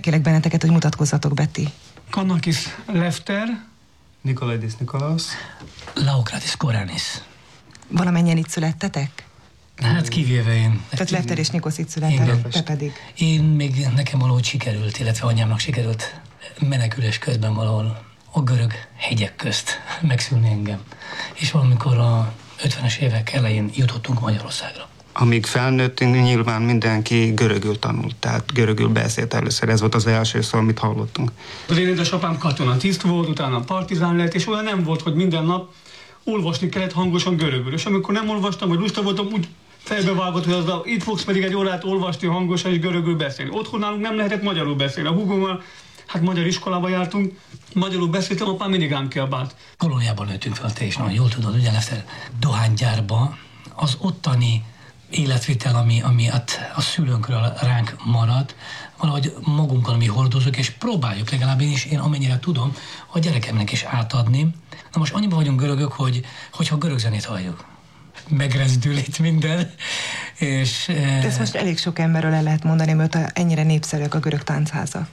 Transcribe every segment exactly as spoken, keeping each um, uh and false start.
kérlek benneteket, hogy mutatkozzatok be ti. Kannakis Lefter. Nikolaidis Nikolaos. Laokratis Koranis. Valamennyien itt születtetek? Hát kivéve én. Tehát Lefter és Nikos itt születtek, te pedig. Én még nekem valahogy sikerült, illetve anyámnak sikerült menekülés közben valahol a görög hegyek közt megszülni engem. És valamikor a ötvenes évek elején jutottunk Magyarországra. Amíg felnőttünk, nyilván mindenki görögül tanult, tehát görögül beszélt először. Ez volt az első szó, amit hallottunk. Az én édesapám katonatiszt volt, utána partizán lett, és olyan nem volt, hogy minden nap olvasni kellett hangosan görögül. És amikor nem olvastam, vagy lusta voltam, úgy fejbevágott, hogy az a, itt fogsz pedig egy órát olvasni hangosan és görögül beszélni. Otthon nálunk nem lehetett magyarul beszélni. A húgommal, hát magyar iskolába jártunk, magyarul beszéltem, apám mindig ám kiabált. Kolóniában nőttünk fel, te is nagyon jól tudod, ugye Lefter, dohánygyárba az ottani életvitel, ami, ami hát a szülőnkről ránk marad, valahogy magunkkal mi hordozunk, és próbáljuk legalább én is, én amennyire tudom, a gyerekemnek is átadni. Na most annyiban vagyunk görögök, hogy hogyha görög zenét halljuk, megrezdül itt minden, és... De ezt most elég sok emberről el lehet mondani, mert ennyire népszerűek a görög táncházak.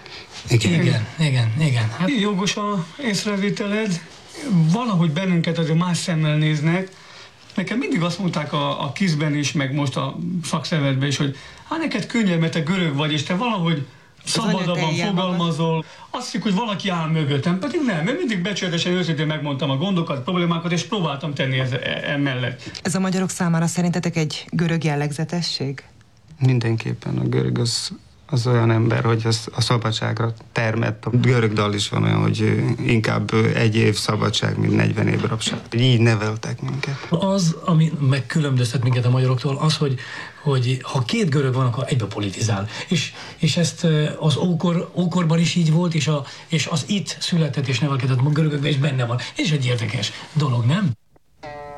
Igen, igen, igen. igen. Hát... Jogos a észrevételed, valahogy bennünket azért más szemmel néznek. Nekem mindig azt mondták a, a kizben is, meg most a szakszervezetben is, hogy hát neked könnyebb, mert te görög vagy, és te valahogy szabadabban fogalmazol. Azt hiszik, hogy valaki áll mögöttem, pedig nem, mert mindig becsületesen, őszintén megmondtam a gondokat, problémákat, és próbáltam tenni ez, emellett. Ez a magyarok számára szerintetek egy görög jellegzetesség? Mindenképpen a görög az, az olyan ember, hogy az a szabadságra termett. A görög dal is van olyan, hogy inkább egy év szabadság, mint negyven év rabság. Így neveltek minket. Az, ami megkülönböztet minket a magyaroktól, az, hogy, hogy ha két görög van, akkor egybe politizál. És, és ezt az ókor, ókorban is így volt, és, a, és az itt született és nevelkedett a görögökben is benne van. És egy érdekes dolog, nem?